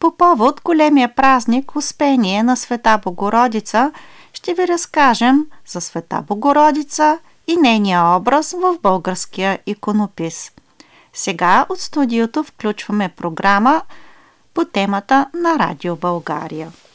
По повод големия празник Успение на Света Богородица ще ви разкажем за Света Богородица и нейния образ в българския иконопис. Сега от студиото включваме програма по темата на Радио България.